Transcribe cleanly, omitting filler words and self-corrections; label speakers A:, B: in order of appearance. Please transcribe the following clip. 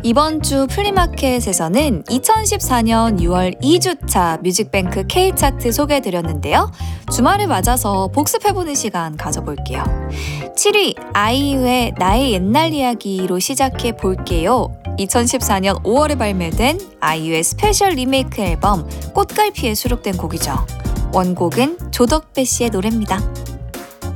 A: 이번 주 플리마켓에서는 2014년 6월 2주차 뮤직뱅크 K차트 소개해드렸는데요. 주말을 맞아서 복습해보는 시간 가져볼게요. 7위 아이유의 나의 옛날 이야기로 시작해볼게요. 2014년 5월에 발매된 아이유의 스페셜 리메이크 앨범 꽃갈피에 수록된 곡이죠. 원곡은 조덕배 씨의 노래입니다.